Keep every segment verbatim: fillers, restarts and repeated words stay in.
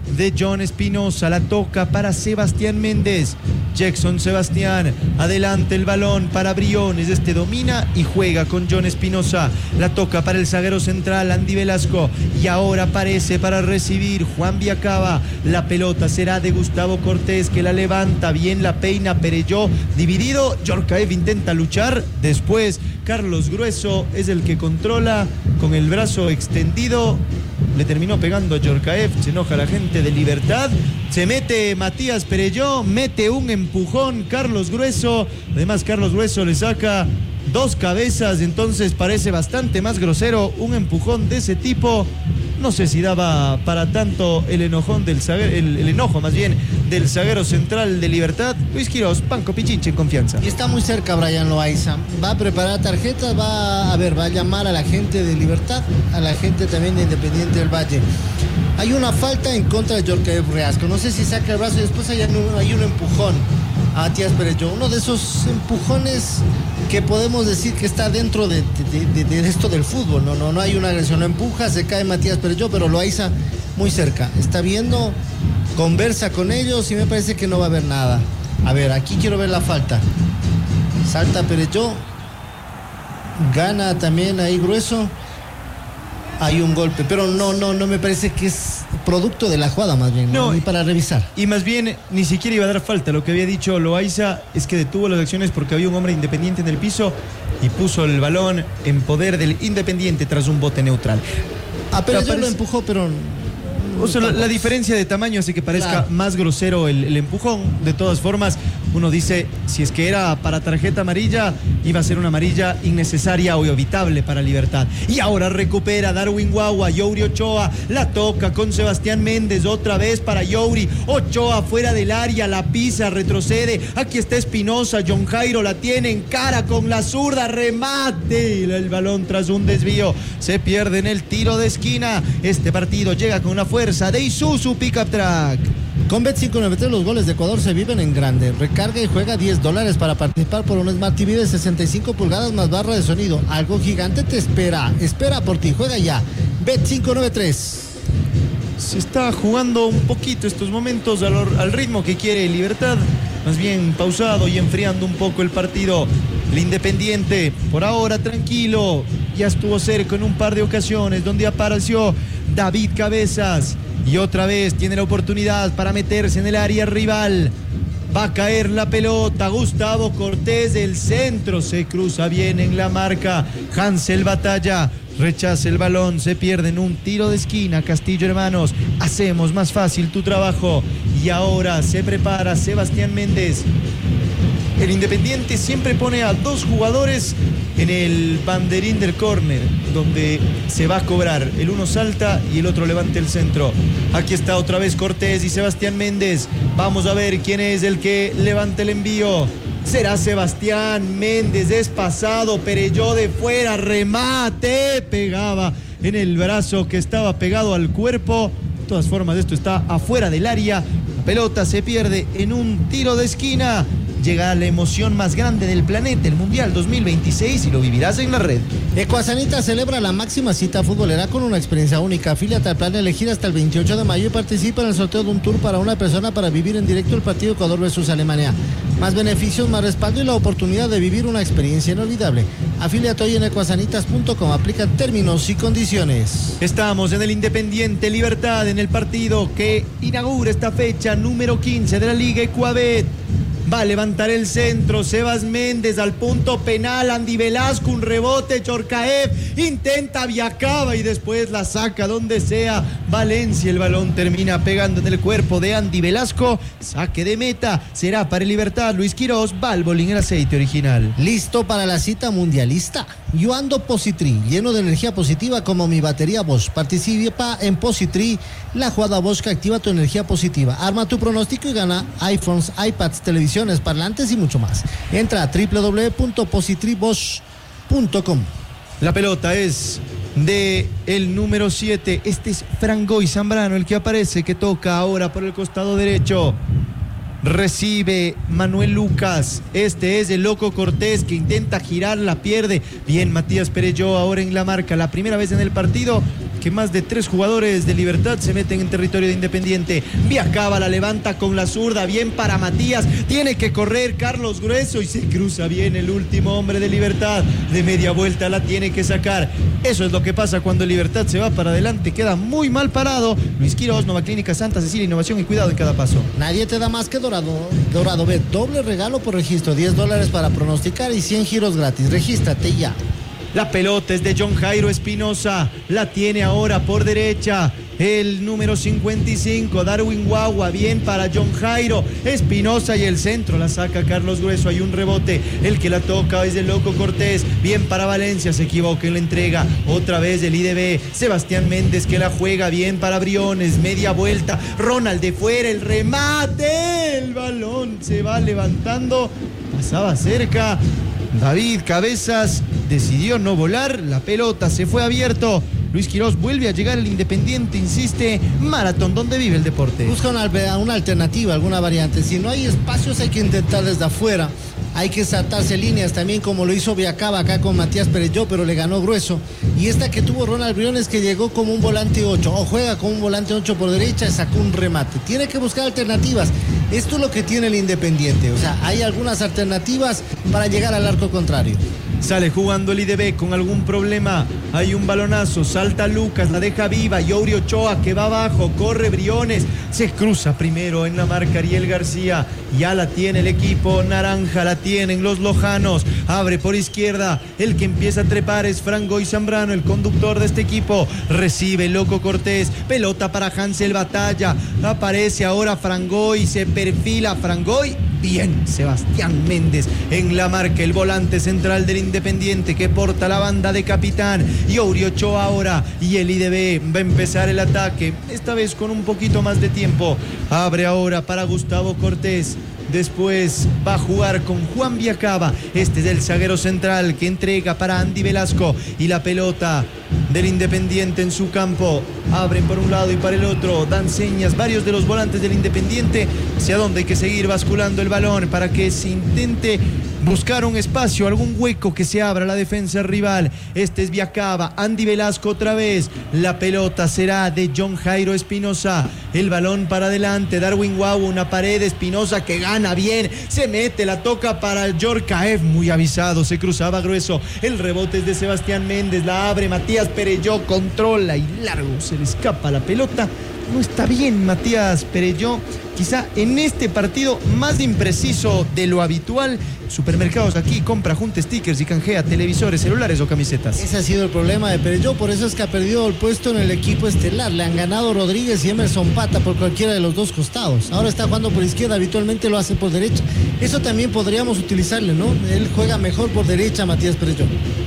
de John Espinosa. La toca para Sebastián Méndez. Jackson Sebastián, adelante el balón para Briones. Este domina y juega con John Espinosa. La toca para el zaguero central, Andy Velasco. Y ahora aparece para recibir Juan Viacaba. La pelota será de Gustavo Cortés, que la levanta. Bien la peina Perelló. Dividido. Djorkaeff intenta luchar. Después Carlos Grueso es el que controla con el brazo extendido. Le terminó pegando a Djorkaeff. Se enoja la gente de Libertad. Se mete Matías Perelló. Mete un empujón Carlos Grueso. Además Carlos Grueso le saca dos cabezas. Entonces parece bastante más grosero un empujón de ese tipo. No sé si daba para tanto el enojón del zaguero, el, el enojo más bien del zaguero central de Libertad. Luis Quiroz, Banco Pichincha en confianza. Y está muy cerca Brian Loaiza. Va a preparar tarjetas, va a ver, va a llamar a la gente de Libertad, a la gente también de Independiente del Valle. Hay una falta en contra de Djorkaeff Reasco. No sé si saca el brazo y después hay un, hay un empujón a Matías Perelló. Uno de esos empujones que podemos decir que está dentro de, de, de, de esto del fútbol. No, no, no hay una agresión. Lo empuja, se cae Matías Perelló, pero Loaiza muy cerca. Está viendo, conversa con ellos y me parece que no va a haber nada. A ver, aquí quiero ver la falta. Salta Perelló. Gana también ahí Grueso. Hay un golpe, pero no, no, no me parece que es producto de la jugada más bien, no, ni para revisar. Y más bien, ni siquiera iba a dar falta. Lo que había dicho Loaiza es que detuvo las acciones porque había un hombre Independiente en el piso y puso el balón en poder del Independiente tras un bote neutral. Ah, pero yo lo empujó, pero... O sea, la, la diferencia de tamaño hace que parezca claro. más grosero el, el empujón. De todas formas, uno dice, si es que era para tarjeta amarilla, iba a ser una amarilla innecesaria o evitable para Libertad. Y ahora recupera Darwin Guagua, Youri Ochoa, la toca con Sebastián Méndez, otra vez para Youri. Ochoa fuera del área, la pisa, retrocede. Aquí está Espinosa, John Jairo la tiene en cara con la zurda, remate. El balón tras un desvío se pierde en el tiro de esquina. Este partido llega con una fuerza de Isuzu Pickup Track. Con Bet cinco noventa y tres los goles de Ecuador se viven en grande. Recarga y juega diez dólares para participar por un Smart T V de sesenta y cinco pulgadas más barra de sonido. Algo gigante te espera. Espera por ti. Juega ya. Bet cinco noventa y tres. Se está jugando un poquito estos momentos al, al ritmo que quiere Libertad. Más bien pausado y enfriando un poco el partido. El Independiente, por ahora tranquilo. Ya estuvo cerca en un par de ocasiones donde apareció David Cabezas. Y otra vez tiene la oportunidad para meterse en el área rival. Va a caer la pelota. Gustavo Cortés del centro. Se cruza bien en la marca. Hansel Batalla. Rechaza el balón. Se pierde en un tiro de esquina. Castillo Hermanos. Hacemos más fácil tu trabajo. Y ahora se prepara Sebastián Méndez. El Independiente siempre pone a dos jugadores en el banderín del córner, donde se va a cobrar. El uno salta y el otro levanta el centro. Aquí está otra vez Cortés y Sebastián Méndez. Vamos a ver quién es el que levanta el envío. Será Sebastián Méndez, despasado, Perelló de fuera, remate, pegaba en el brazo que estaba pegado al cuerpo. De todas formas, esto está afuera del área. La pelota se pierde en un tiro de esquina. Llega la emoción más grande del planeta, el Mundial dos mil veintiséis, y lo vivirás en la red. Ecuasanita celebra la máxima cita futbolera con una experiencia única. Afíliate al plan de elegir hasta el veintiocho de mayo y participa en el sorteo de un tour para una persona para vivir en directo el partido Ecuador versus Alemania. Más beneficios, más respaldo y la oportunidad de vivir una experiencia inolvidable. Afíliate hoy en ecuasanitas punto com. Aplican términos y condiciones. Estamos en el Independiente Libertad, en el partido que inaugura esta fecha número quince de la Liga Ecuabet. Va a levantar el centro, Sebas Méndez al punto penal, Andy Velasco, un rebote, Djorkaeff intenta Viacaba y después la saca donde sea Valencia. El balón termina pegando en el cuerpo de Andy Velasco. Saque de meta, será para el Libertad. Luis Quiroz, Valvoline, el aceite original. Listo para la cita mundialista. Yo ando Positri, lleno de energía positiva como mi batería Bosch. Participa en Positri, la jugada Bosch que activa tu energía positiva. Arma tu pronóstico y gana iPhones, iPads, televisión, parlantes y mucho más. Entra a doble u doble u doble u punto positribosch punto com. La pelota es de el número siete. Este es Frangoy Zambrano, el que aparece, que toca ahora por el costado derecho. Recibe Manuel Lucas. Este es el Loco Cortés, que intenta girar, la pierde. Bien Matías Perelló ahora en la marca. La primera vez en el partido que que más de tres jugadores de Libertad se meten en territorio de Independiente. Viacaba la levanta con la zurda, bien para Matías, tiene que correr Carlos Grueso y se cruza bien el último hombre de Libertad, de media vuelta la tiene que sacar. Eso es lo que pasa cuando Libertad se va para adelante, queda muy mal parado. Luis Quiroz, Nova Clínica Santa Cecilia, innovación y cuidado en cada paso. Nadie te da más que Dorado, Dorado Bet, doble regalo por registro, diez dólares para pronosticar y cien giros gratis, regístrate ya. La pelota es de John Jairo Espinosa, la tiene ahora por derecha el número cincuenta y cinco, Darwin Guagua, bien para John Jairo Espinosa y el centro la saca Carlos Grueso, hay un rebote, el que la toca es el Loco Cortés, bien para Valencia, se equivoca en la entrega, otra vez el I D B, Sebastián Méndez que la juega, bien para Briones, media vuelta, Ronald de fuera, el remate, el balón se va levantando, pasaba cerca, David Cabezas decidió no volar, la pelota se fue abierto. Luis Quiroz vuelve a llegar el Independiente, insiste, maratón, donde vive el deporte. Busca una, una alternativa, alguna variante. Si no hay espacios hay que intentar desde afuera. Hay que saltarse líneas también como lo hizo Viacaba acá con Matías Perelló, pero le ganó Grueso. Y esta que tuvo Ronald Briones que llegó como un volante ocho, o juega como un volante ocho por derecha y sacó un remate. Tiene que buscar alternativas. Esto es lo que tiene el Independiente. O sea, hay algunas alternativas para llegar al arco contrario. Sale jugando el I D B con algún problema. Hay un balonazo, salta Lucas, la deja viva. Youri Ochoa que va abajo, corre Briones, se cruza primero en la marca Ariel García. Ya la tiene el equipo naranja, la tienen los lojanos. Abre por izquierda, el que empieza a trepar es Frangoy Zambrano, el conductor de este equipo. Recibe Loco Cortés, pelota para Hansel Batalla. Aparece ahora Frangoy, se perfila Frangoy. Bien, Sebastián Méndez en la marca, el volante central del Independiente que porta la banda de capitán. Youri Ochoa ahora y el I D B va a empezar el ataque, esta vez con un poquito más de tiempo. Abre ahora para Gustavo Cortés. Después va a jugar con Juan Viacaba. Este es el zaguero central que entrega para Andy Velasco. Y la pelota del Independiente en su campo. Abren por un lado y para el otro. Dan señas varios de los volantes del Independiente hacia dónde hay que seguir basculando el balón para que se intente buscar un espacio, algún hueco que se abra la defensa rival. Este es Viacaba, Andy Velasco otra vez. La pelota será de John Jairo Espinosa. El balón para adelante, Darwin Guau, una pared, Espinosa que gana bien, se mete, la toca para Yorkaev, muy avisado, se cruzaba Grueso. El rebote es de Sebastián Méndez, la abre Matías Perelló, controla y largo, se le escapa la pelota. No está bien Matías Perelló, quizá en este partido más impreciso de lo habitual. Supermercados aquí, compra, junta stickers y canjea televisores, celulares o camisetas. Ese ha sido el problema de Perelló, por eso es que ha perdido el puesto en el equipo estelar. Le han ganado Rodríguez y Emerson Pata por cualquiera de los dos costados. Ahora está jugando por izquierda, habitualmente lo hace por derecha. Eso también podríamos utilizarle, ¿no? Él juega mejor por derecha, Matías Perelló.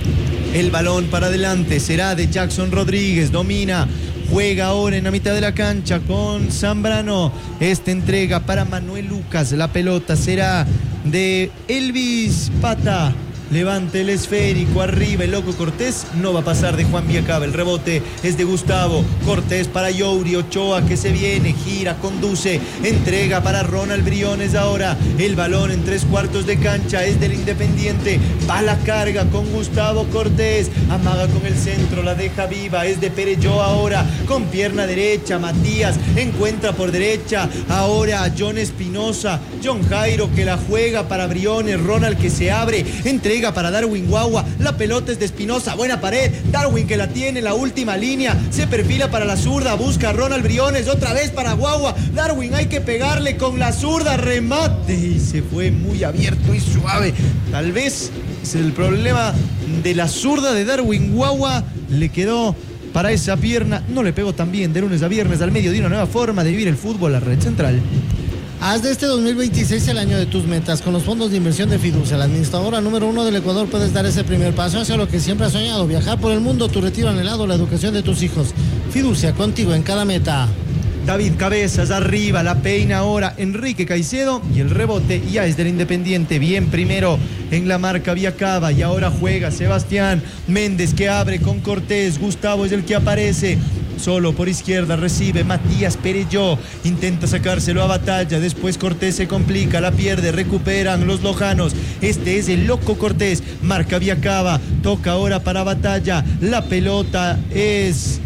El balón para adelante será de Jackson Rodríguez, domina. Juega ahora en la mitad de la cancha con Zambrano. Esta entrega para Manuel Lucas. La pelota será de Elvis Pata. Levanta el esférico arriba, el Loco Cortés no va a pasar de Juan Viacaba. El rebote es de Gustavo Cortés para Youri Ochoa que se viene, gira, conduce, entrega para Ronald Briones. Ahora el balón en tres cuartos de cancha es del Independiente, va la carga con Gustavo Cortés, amaga con el centro, la deja viva, es de Perelló ahora con pierna derecha. Matías encuentra por derecha ahora a John Espinosa, John Jairo que la juega para Briones, Ronald que se abre, entrega para Darwin Guagua, la pelota es de Espinosa, buena pared, Darwin que la tiene, la última línea, se perfila para la zurda, busca a Ronald Briones, otra vez para Guagua, Darwin hay que pegarle con la zurda, remate y se fue muy abierto y suave. Tal vez es el problema de la zurda de Darwin Guagua, le quedó para esa pierna, no le pegó tan bien de lunes a viernes al medio de una nueva forma de vivir el fútbol, la Red Central. Haz de este dos mil veintiséis el año de tus metas. Con los fondos de inversión de Fiducia, la administradora número uno del Ecuador, puedes dar ese primer paso hacia lo que siempre has soñado, viajar por el mundo, tu retiro anhelado, la educación de tus hijos. Fiducia, contigo en cada meta. David Cabezas arriba, la peina ahora Enrique Caicedo y el rebote ya es del Independiente. Bien primero en la marca Viacaba y ahora juega Sebastián Méndez que abre con Cortés. Gustavo es el que aparece. Solo por izquierda recibe Matías Perelló, intenta sacárselo a Batalla, después Cortés se complica, la pierde, recuperan los lojanos, este es el Loco Cortés, marca Viacaba, toca ahora para Batalla, la pelota es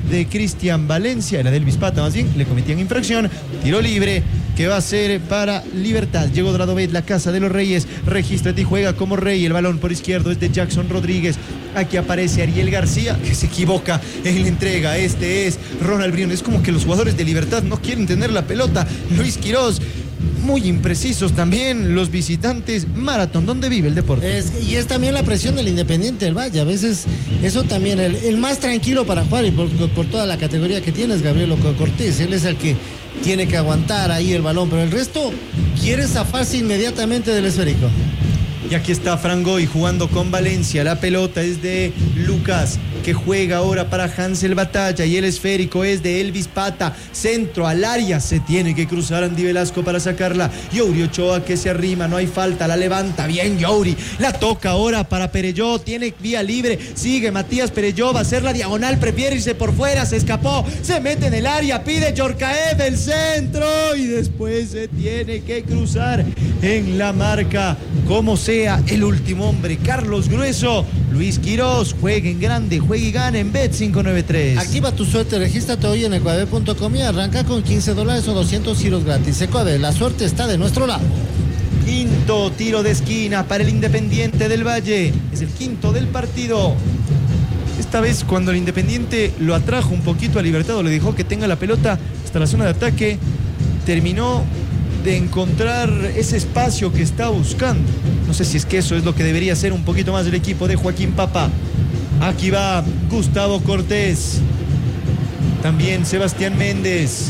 de Cristian Valencia, era de Elvis Pata más bien, le cometían infracción, tiro libre que va a ser para Libertad. Llegó Dradovet, la casa de los Reyes, regístrate y juega como rey. El balón por izquierdo es de Jackson Rodríguez. Aquí aparece Ariel García, que se equivoca en la entrega. Este es Ronald Briones. Es como que los jugadores de Libertad no quieren tener la pelota. Luis Quiroz, muy imprecisos también los visitantes. Maratón, ¿dónde vive el deporte? Es, y es también la presión del Independiente del Valle. A veces eso también, el, el más tranquilo para jugar, y por, por toda la categoría que tiene, es Gabriel Cortés. Él es el que tiene que aguantar ahí el balón, pero el resto quiere zafarse inmediatamente del esférico. Y aquí está Frangoy jugando con Valencia. La pelota es de Lucas, que juega ahora para Hansel Batalla. Y el esférico es de Elvis Pata. Centro al área. Se tiene que cruzar Andy Velasco para sacarla. Youri Ochoa que se arrima. No hay falta. La levanta. Bien Youri. La toca ahora para Perelló. Tiene vía libre. Sigue Matías Perelló. Va a hacer la diagonal. Prefiere irse por fuera. Se escapó. Se mete en el área. Pide Yorcaev el centro. Y después se tiene que cruzar en la marca. Como sea el último hombre, Carlos Grueso. Luis Quiroz, juegue en grande, juegue y gane en Bet cinco nueve tres. Activa tu suerte, regístrate hoy en ecuabet punto com y arranca con quince dólares o doscientos giros gratis. Ecuabet, la suerte está de nuestro lado. Quinto tiro de esquina para el Independiente del Valle. Es el quinto del partido. Esta vez cuando el Independiente lo atrajo un poquito a Libertad, o le dejó que tenga la pelota hasta la zona de ataque, terminó de encontrar ese espacio que está buscando. No sé si es que eso es lo que debería hacer un poquito más el equipo de Joaquín Papa. Aquí va Gustavo Cortés. También Sebastián Méndez.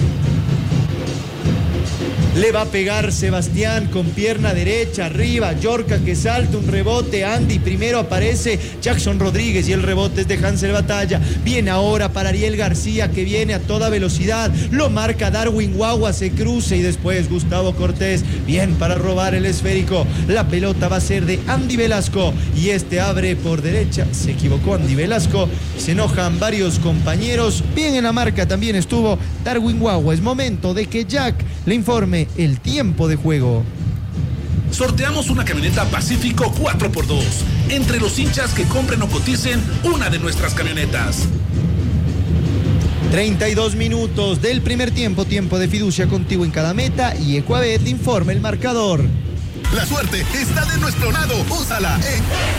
Le va a pegar Sebastián con pierna derecha, arriba, Yorca que salta, un rebote, Andy, primero aparece Jackson Rodríguez y el rebote es de Hansel Batalla. Viene ahora para Ariel García que viene a toda velocidad, lo marca Darwin Guagua, se cruza y después Gustavo Cortés, bien para robar el esférico. La pelota va a ser de Andy Velasco y este abre por derecha, se equivocó Andy Velasco, se enojan varios compañeros. Bien en la marca también estuvo Darwin Guagua. Es momento de que Jack le informe el tiempo de juego. Sorteamos una camioneta Pacífico cuatro por dos entre los hinchas que compren o coticen una de nuestras camionetas. treinta y dos minutos del primer tiempo, tiempo de fiducia contigo en cada meta y Ecuabet le informa el marcador. La suerte está de nuestro lado, úsala en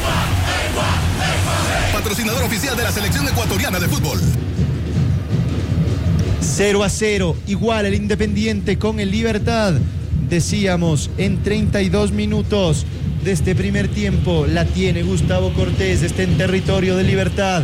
patrocinador oficial de la selección ecuatoriana de fútbol. cero a cero, igual el Independiente con el Libertad. Decíamos, en treinta y dos minutos de este primer tiempo la tiene Gustavo Cortés, está en territorio de Libertad.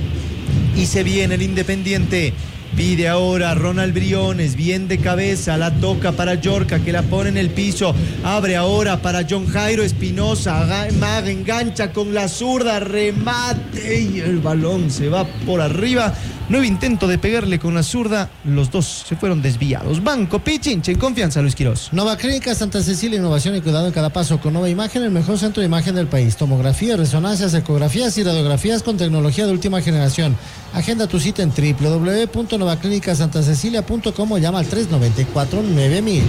Y se viene el Independiente. Pide ahora Ronald Briones, bien de cabeza, la toca para Yorca que la pone en el piso, abre ahora para John Jairo Espinosa, Mag engancha con la zurda, remate y el balón se va por arriba. Nuevo intento de pegarle con la zurda, los dos se fueron desviados. Banco Pichincha en confianza, Luis Quiroz. Nova Clínica Santa Cecilia, innovación y cuidado en cada paso. Con Nova Imagen, el mejor centro de imagen del país. Tomografía, resonancias, ecografías y radiografías con tecnología de última generación. Agenda tu cita en doble u doble u doble u punto nova clínica santa cecilia punto com o llama al tres nueve cuatro nueve mil.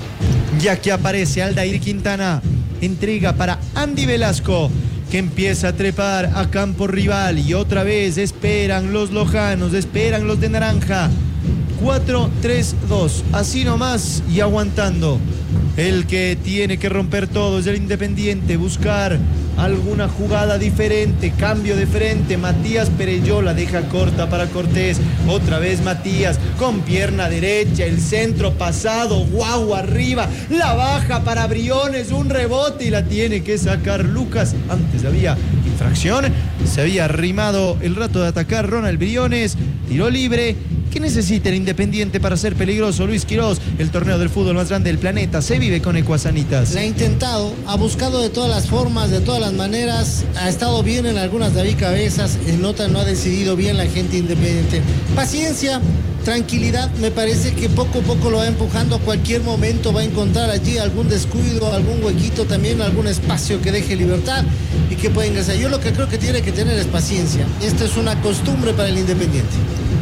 Ya que aparece Aldair Quintana, entrega para Andy Velasco, que empieza a trepar a campo rival y otra vez esperan los lojanos, esperan los de naranja. cuatro tres dos, así nomás y aguantando. El que tiene que romper todo es el Independiente, buscar alguna jugada diferente, cambio de frente. Matías Perelló la deja corta para Cortés, otra vez Matías con pierna derecha, el centro pasado, guau arriba, la baja para Briones, un rebote y la tiene que sacar Lucas. Antes había infracción, se había arrimado el rato de atacar Ronald Briones, tiro libre. ¿Qué necesita el Independiente para ser peligroso? Luis Quiroz, el torneo del fútbol más grande del planeta, se vive con Ecuasanitas. La ha intentado, ha buscado de todas las formas, de todas las maneras, ha estado bien en algunas David Cabezas, en otras no ha decidido bien la gente Independiente. Paciencia, tranquilidad, me parece que poco a poco lo va empujando. A cualquier momento va a encontrar allí algún descuido, algún huequito también, algún espacio que deje libertad y que pueda ingresar. Yo lo que creo que tiene que tener es paciencia. Esto es una costumbre para el Independiente.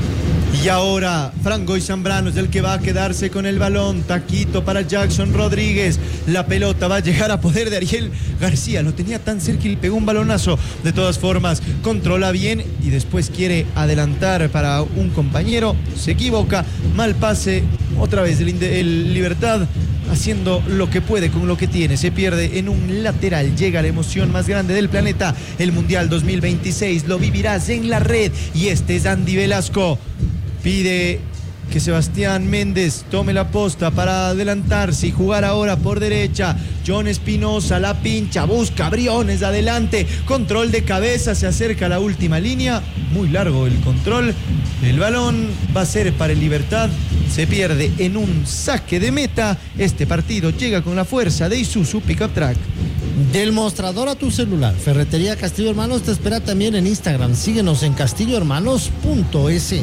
Y ahora Frangoy Zambrano es el que va a quedarse con el balón. Taquito para Jackson Rodríguez. La pelota va a llegar a poder de Ariel García. Lo tenía tan cerca y le pegó un balonazo. De todas formas, controla bien y después quiere adelantar para un compañero. Se equivoca. Mal pase. Otra vez el, el Libertad haciendo lo que puede con lo que tiene. Se pierde en un lateral. Llega la emoción más grande del planeta. El Mundial dos mil veintiséis lo vivirás en la red. Y este es Andy Velasco. Pide que Sebastián Méndez tome la posta para adelantarse y jugar ahora por derecha. John Espinosa la pincha, busca Briones adelante, control de cabeza, se acerca a la última línea, muy largo el control, el balón va a ser para el Libertad, se pierde en un saque de meta. Este partido llega con la fuerza de Isuzu Pickup Track. Del mostrador a tu celular, Ferretería Castillo Hermanos te espera también en Instagram. Síguenos en castillo hermanos punto es.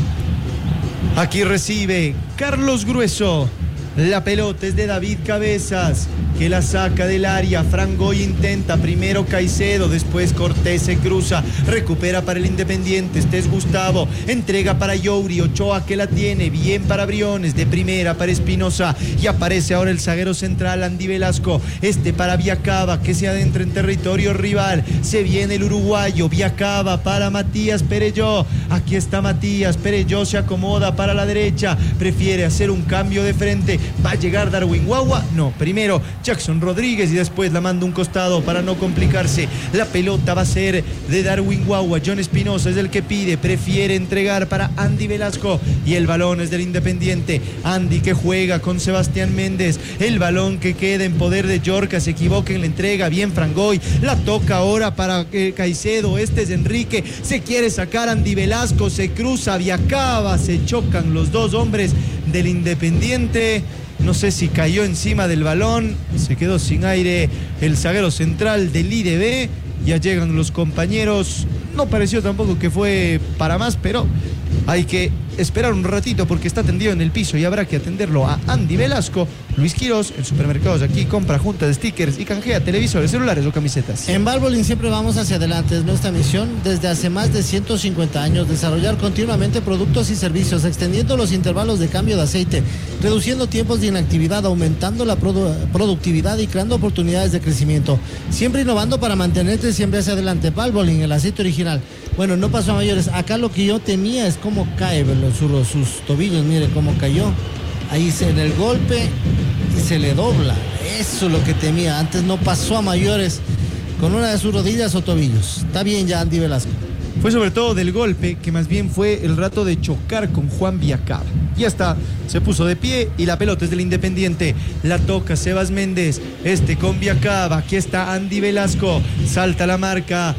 Aquí recibe Carlos Grueso. La pelota es de David Cabezas, que la saca del área. Frangoy intenta, primero Caicedo, después Cortés se cruza, recupera para el Independiente, este es Gustavo, entrega para Youri, Ochoa que la tiene, bien para Briones, de primera para Espinosa, y aparece ahora el zaguero central Andy Velasco, este para Viacaba, que se adentra en territorio rival, se viene el uruguayo, Viacaba para Matías Perelló, aquí está Matías, Perelló se acomoda para la derecha, prefiere hacer un cambio de frente. ¿Va a llegar Darwin Guagua? No, primero Jackson Rodríguez y después la manda un costado para no complicarse. La pelota va a ser de Darwin Guagua. John Espinosa es el que pide, prefiere entregar para Andy Velasco y el balón es del Independiente. Andy que juega con Sebastián Méndez. El balón que queda en poder de Yorca, se equivoca en la entrega, bien Frangoy. La toca ahora para eh, Caicedo, este es Enrique. Se quiere sacar Andy Velasco, se cruza, Viacaba, se chocan los dos hombres del Independiente. No sé si cayó encima del balón, se quedó sin aire el zaguero central del I D B. Ya llegan los compañeros. No pareció tampoco que fue para más, pero hay que esperar un ratito porque está tendido en el piso y habrá que atenderlo a Andy Velasco. Luis Quirós, en Supermercados aquí, compra junta de stickers y canjea televisores, celulares o camisetas. En Valvoline siempre vamos hacia adelante, es nuestra misión desde hace más de ciento cincuenta años, desarrollar continuamente productos y servicios, extendiendo los intervalos de cambio de aceite, reduciendo tiempos de inactividad, aumentando la produ- productividad y creando oportunidades de crecimiento, siempre innovando para mantenerte siempre hacia adelante. Valvoline, el aceite original. Bueno, no pasó a mayores, acá lo que yo temía es cómo cae sus, sus tobillos, mire cómo cayó, ahí se, en el golpe y se le dobla, eso es lo que temía. Antes no pasó a mayores con una de sus rodillas o tobillos. Está bien ya Andy Velasco. Fue sobre todo del golpe, que más bien fue el rato de chocar con Juan Viacaba. Ya está, se puso de pie y la pelota es del Independiente. La toca Sebas Méndez, este con Viacaba. Aquí está Andy Velasco, salta la marca,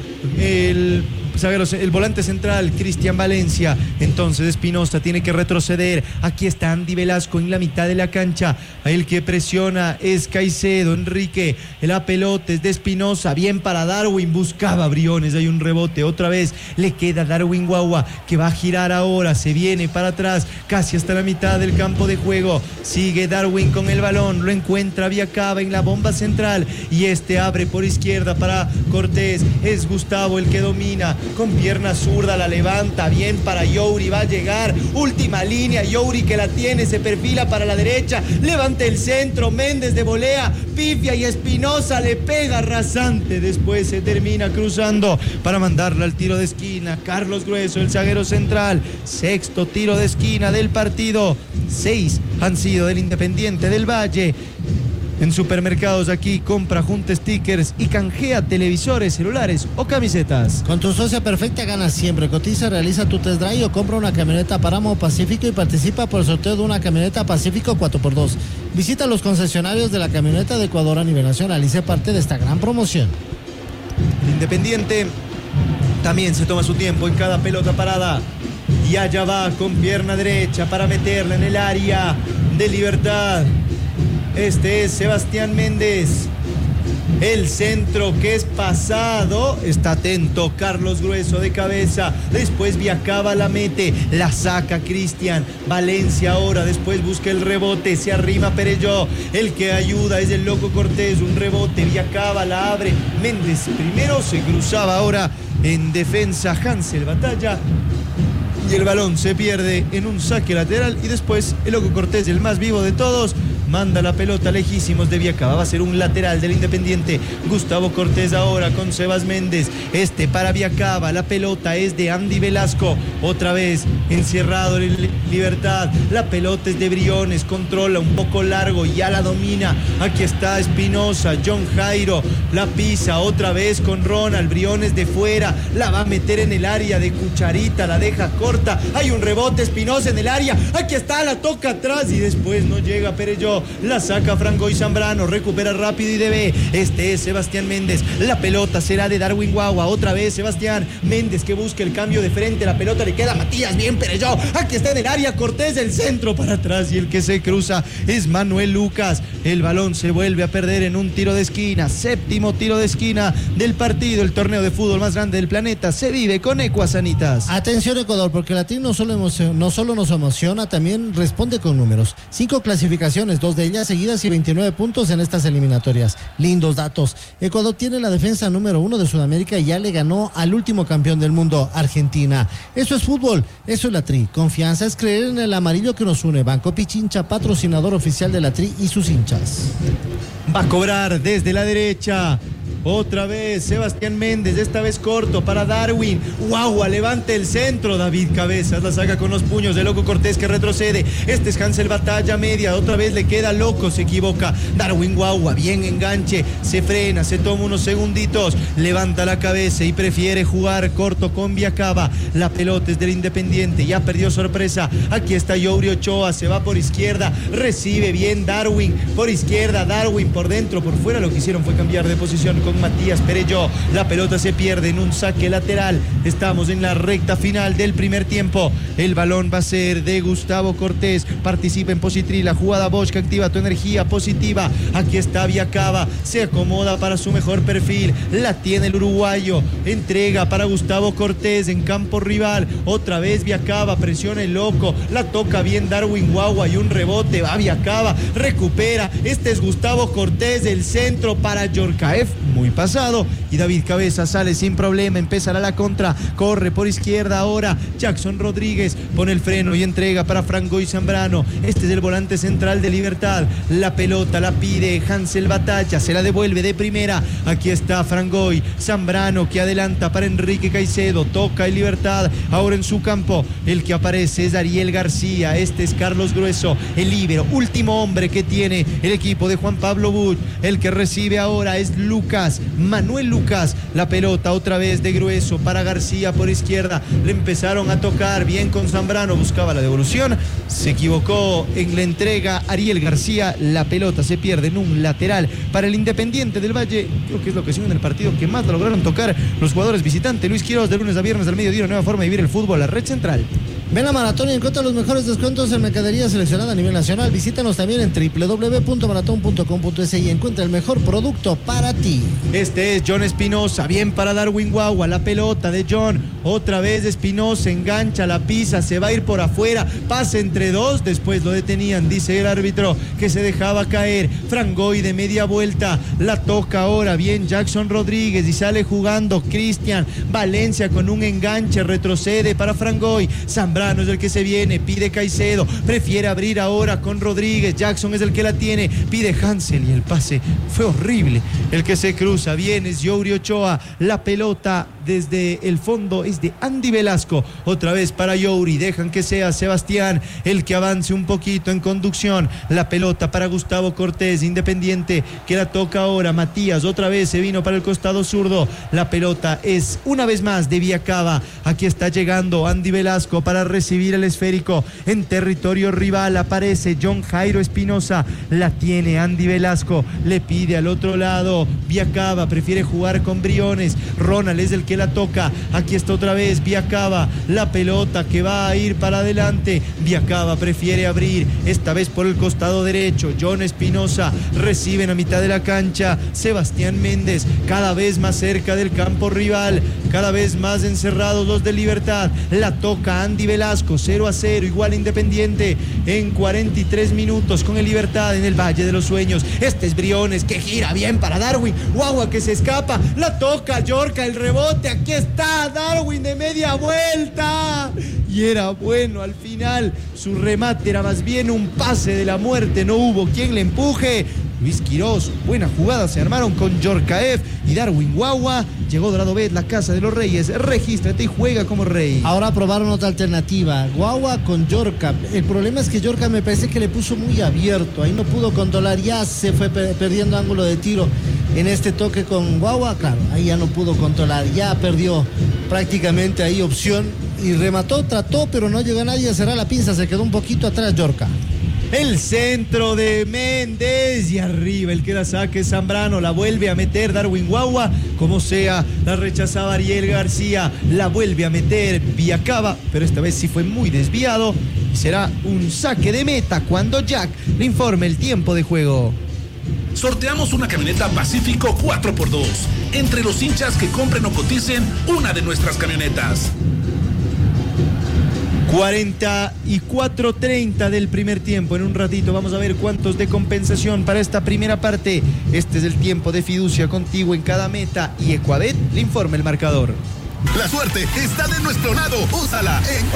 el el volante central Cristian Valencia. Entonces Espinosa tiene que retroceder. Aquí está Andy Velasco en la mitad de la cancha. El que presiona es Caicedo. Enrique, la pelota es de Espinosa, bien para Darwin, buscaba Briones, hay un rebote, otra vez le queda Darwin Guagua, que va a girar ahora, se viene para atrás, casi hasta la mitad del campo de juego. Sigue Darwin con el balón, lo encuentra Viacaba en la bomba central y este abre por izquierda para Cortés. Es Gustavo el que domina con pierna zurda, la levanta bien para Youri, va a llegar, última línea, Youri que la tiene, se perfila para la derecha, levanta el centro, Méndez de volea, pifia y Espinosa le pega rasante, después se termina cruzando para mandarla al tiro de esquina. Carlos Grueso, el zaguero central, sexto tiro de esquina del partido, seis han sido del Independiente del Valle. En Supermercados aquí, compra junta stickers y canjea televisores, celulares o camisetas. Con tu socia perfecta ganas siempre. Cotiza, realiza tu test drive o compra una camioneta Páramo Pacífico y participa por el sorteo de una camioneta Pacífico cuatro por dos. Visita los concesionarios de la camioneta de Ecuador a nivel nacional y sé parte de esta gran promoción. El Independiente también se toma su tiempo en cada pelota parada. Y allá va con pierna derecha para meterla en el área de Libertad. Este es Sebastián Méndez. El centro que es pasado. Está atento Carlos Grueso de cabeza. Después Viacaba la mete. La saca Cristian Valencia ahora. Después busca el rebote. Se arrima Perelló. El que ayuda es el loco Cortés. Un rebote. Viacaba la abre. Méndez primero se cruzaba ahora en defensa Hansel Batalla. Y y el balón se pierde en un saque lateral y después el Loco Cortés, el más vivo de todos, manda la pelota lejísimos de Viacaba. Va a ser un lateral del Independiente. Gustavo Cortés ahora con Sebas Méndez. Este para Viacaba. La pelota es de Andy Velasco. Otra vez encierrado en Libertad. La pelota es de Briones. Controla un poco largo. Ya la domina. Aquí está Espinosa. John Jairo la pisa otra vez con Ronald. Briones de fuera. La va a meter en el área de cucharita. La deja corta. Hay un rebote. Espinosa en el área. Aquí está. La toca atrás y después no llega Perelló. La saca Frangoy Zambrano, recupera rápido y debe. Este es Sebastián Méndez. La pelota será de Darwin Guagua. Otra vez Sebastián Méndez que busca el cambio de frente. La pelota le queda a Matías. Bien Perelló. Aquí está en el área Cortés, el centro para atrás. Y el que se cruza es Manuel Lucas. El balón se vuelve a perder en un tiro de esquina. Séptimo tiro de esquina del partido. El torneo de fútbol más grande del planeta se vive con Ecuasanitas. Atención Ecuador, porque la T I no solo, emoción, no solo nos emociona, también responde con números. Cinco clasificaciones, dos de ellas seguidas y veintinueve puntos en estas eliminatorias. Lindos datos. Ecuador tiene la defensa número uno de Sudamérica y ya le ganó al último campeón del mundo, Argentina. Eso es fútbol, eso es la T R I. Confianza es creer en el amarillo que nos une. Banco Pichincha, patrocinador oficial de la T R I y sus hinchas. Va a cobrar desde la derecha. Otra vez Sebastián Méndez, esta vez corto para Darwin. Guagua, levanta el centro. David Cabezas la saca con los puños de Loco Cortés que retrocede. Este es Hansel Batalla media. Otra vez le queda Loco, se equivoca. Darwin Guagua, bien enganche. Se frena, se toma unos segunditos. Levanta la cabeza y prefiere jugar corto con Viacaba. La pelota es del Independiente. Ya perdió sorpresa. Aquí está Youri Ochoa. Se va por izquierda. Recibe bien Darwin. Por izquierda, Darwin por dentro. Por fuera lo que hicieron fue cambiar de posición con Matías Perelló. La pelota se pierde en un saque lateral. Estamos en la recta final del primer tiempo. El balón va a ser de Gustavo Cortés. Participa en Positri. La jugada Bosch que activa tu energía positiva. Aquí está Viacaba. Se acomoda para su mejor perfil. La tiene el uruguayo. Entrega para Gustavo Cortés en campo rival. Otra vez Viacaba. Presiona el Loco. La toca bien Darwin Guagua y un rebote. Va Viacaba. Recupera. Este es Gustavo Cortés. El centro para Yorkaev. Muy pasado y David Cabeza sale sin problema, empezará la contra, corre por izquierda ahora Jackson Rodríguez, pone el freno y entrega para Frangoy Zambrano. Este es el volante central de Libertad. La pelota la pide Hansel Batalla, se la devuelve de primera. Aquí está Frangoy Zambrano que adelanta para Enrique Caicedo, toca en Libertad ahora en su campo. El que aparece es Ariel García. Este es Carlos Grueso, el líbero, último hombre que tiene el equipo de Juan Pablo Buch. El que recibe ahora es Lucas Manuel Lucas. La pelota otra vez de Grueso para García por izquierda. Le empezaron a tocar bien con Zambrano. Buscaba la devolución. Se equivocó en la entrega Ariel García. La pelota se pierde en un lateral para el Independiente del Valle. Creo que es la ocasión en el partido que más lograron tocar los jugadores visitantes. Luis Quiroz, de lunes a viernes al mediodía, una nueva forma de vivir el fútbol, la red central. Ven a Maratón y encuentra los mejores descuentos en mercadería seleccionada a nivel nacional. Visítanos también en doble u doble u doble u punto maratón punto com punto es y encuentra el mejor producto para ti. Este es John Espinosa, bien para Darwin Guagua. La pelota de John, otra vez Espinosa, engancha, la pisa, se va a ir por afuera, pasa entre dos, después lo detenían, dice el árbitro que se dejaba caer. Frangoy de media vuelta, la toca ahora bien Jackson Rodríguez y sale jugando Cristian Valencia con un enganche, retrocede para Frangoy. Zambrano es el que se viene, pide Caicedo, prefiere abrir ahora con Rodríguez. Jackson es el que la tiene, pide Hansel y el pase fue horrible. El que se cruza bien es Youri Ochoa. La pelota desde el fondo es de Andy Velasco. Otra vez para Youri, dejan que sea Sebastián el que avance un poquito en conducción. La pelota para Gustavo Cortés, Independiente, que la toca ahora Matías. Otra vez se vino para el costado zurdo. La pelota es una vez más de Viacaba. Aquí está llegando Andy Velasco para recibir el esférico en territorio rival. Aparece John Jairo Espinosa, la tiene Andy Velasco, le pide al otro lado Viacaba, prefiere jugar con Briones. Ronald es el que la toca. Aquí está otra vez Viacaba, la pelota que va a ir para adelante. Viacaba prefiere abrir, esta vez por el costado derecho. John Espinosa recibe en la mitad de la cancha. Sebastián Méndez cada vez más cerca del campo rival, cada vez más encerrados los de Libertad. La toca Andy Velasco, cero a cero, igual Independiente en cuarenta y tres minutos con el Libertad en el Valle de los Sueños. Este es Briones que gira bien para Darwin Guagua que se escapa, la toca Yorka, el rebote remate, aquí está Darwin de media vuelta. Y era bueno al final, su remate era más bien un pase de la muerte, no hubo quien le empuje. Luis Quirós, buena jugada, se armaron con Yorkaev y Darwin Guagua. Llegó Dorado Bet, la casa de los reyes, regístrate y juega como rey. Ahora probaron otra alternativa, Guagua con Yorka. El problema es que Yorka me parece que le puso muy abierto, ahí no pudo controlar, ya se fue per- perdiendo ángulo de tiro en este toque con Guagua, claro, ahí ya no pudo controlar, ya perdió prácticamente ahí opción y remató, trató, pero no llegó a nadie a cerrar la pinza, se quedó un poquito atrás Yorka. El centro de Méndez y arriba el que la saque Zambrano, la vuelve a meter Darwin Guagua, como sea, la rechazaba Ariel García, la vuelve a meter Viacaba, pero esta vez sí fue muy desviado y será un saque de meta cuando Jack le informe el tiempo de juego. Sorteamos una camioneta Pacífico cuatro por dos entre los hinchas que compren o coticen una de nuestras camionetas. cuarenta y cuatro treinta del primer tiempo. En un ratito vamos a ver cuántos de compensación para esta primera parte. Este es el tiempo de fiducia contigo en cada meta y Ecuabet le informa el marcador. La suerte está de nuestro lado. Úsala en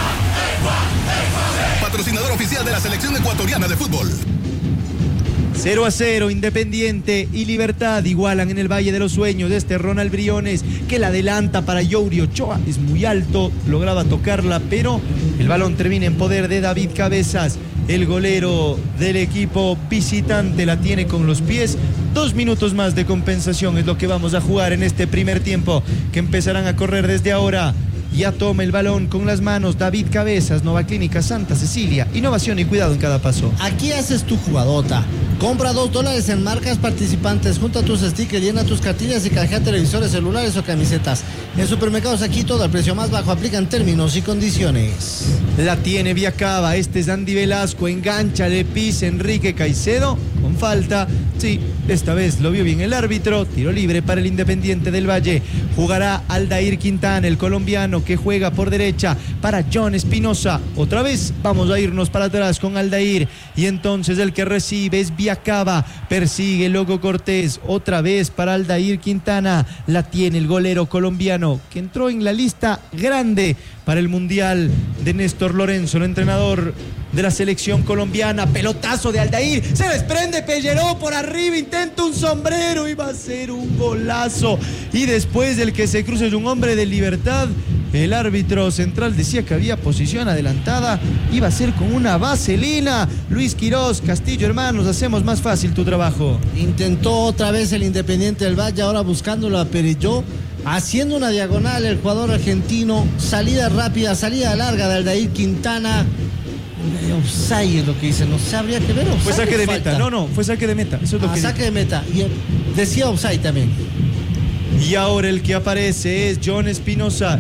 patrocinador oficial de la selección ecuatoriana de fútbol. cero a cero, Independiente y Libertad igualan en el Valle de los Sueños. Este Ronald Briones que la adelanta para Youri Ochoa, es muy alto, lograba tocarla, pero el balón termina en poder de David Cabezas. El golero del equipo visitante la tiene con los pies. Dos minutos más de compensación es lo que vamos a jugar en este primer tiempo, que empezarán a correr desde ahora. Ya toma el balón con las manos David Cabezas, Nova Clínica Santa Cecilia. Innovación y cuidado en cada paso. Aquí haces tu jugadota. Compra dos dólares en marcas participantes. Junta tus stickers, llena tus cartillas y canjea televisores, celulares o camisetas. En supermercados aquí todo al precio más bajo. Aplican términos y condiciones. La tiene Viacaba. Este es Andy Velasco. Engancha, le pisa Enrique Caicedo. Con falta. Sí, esta vez lo vio bien el árbitro. Tiro libre para el Independiente del Valle. Jugará Aldair Quintana, el colombiano, que juega por derecha para John Espinosa. Otra vez vamos a irnos para atrás con Aldair. Y entonces el que recibe es Viacaba. Persigue Loco Cortés. Otra vez para Aldair Quintana. La tiene el golero colombiano, que entró en la lista grande para el Mundial de Néstor Lorenzo, el entrenador de la selección colombiana. Pelotazo de Aldair, se desprende Pelleró por arriba, intenta un sombrero, iba a ser un golazo. Y después del que se cruce un hombre de Libertad, el árbitro central decía que había posición adelantada, iba a ser con una vaselina. Luis Quirós, Castillo, hermanos, hacemos más fácil tu trabajo. Intentó otra vez el Independiente del Valle, ahora buscándolo a Perelló, haciendo una diagonal el jugador argentino, salida rápida, salida larga de Aldair Quintana. Offside es lo que dice, no sé, habría que ver. Fue saque de meta, no, no, fue saque de meta. Eso es lo ah, que saque dice. de meta, y decía offside también. Y ahora el que aparece es John Espinosa.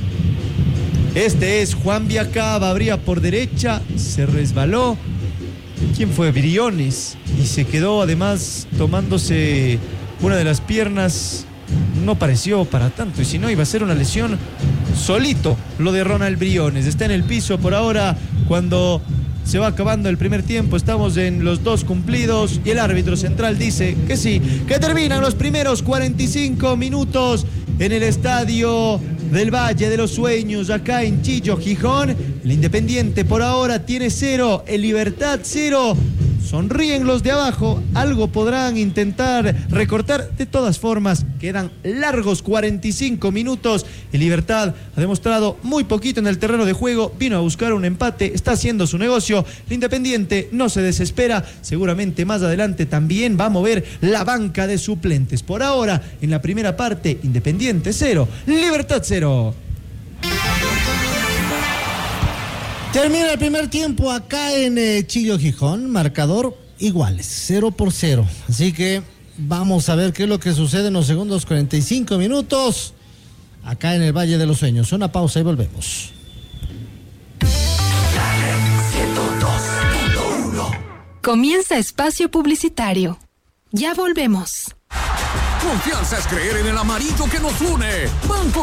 Este es Juan Viacaba, abría por derecha, se resbaló. ¿Quién fue? Briones. Y se quedó además tomándose una de las piernas. No pareció para tanto, y si no iba a ser una lesión solito lo de Ronald Briones. Está en el piso por ahora cuando se va acabando el primer tiempo. Estamos en los dos cumplidos y el árbitro central dice que sí, que terminan los primeros cuarenta y cinco minutos en el estadio del Valle de los Sueños, acá en Chillo, Gijón. El Independiente por ahora tiene cero, el Libertad cero. Sonríen los de abajo, algo podrán intentar recortar. De todas formas, quedan largos cuarenta y cinco minutos. El Libertad ha demostrado muy poquito en el terreno de juego, vino a buscar un empate, está haciendo su negocio. El Independiente no se desespera, seguramente más adelante también va a mover la banca de suplentes. Por ahora, en la primera parte, Independiente cero, Libertad cero. Termina el primer tiempo acá en eh, Chillo, Gijón, marcador iguales, cero por cero. Así que vamos a ver qué es lo que sucede en los segundos cuarenta y cinco minutos acá en el Valle de los Sueños. Una pausa y volvemos. ciento dos punto uno. Comienza espacio publicitario. Ya volvemos. Confianza es creer en el amarillo que nos une. Banco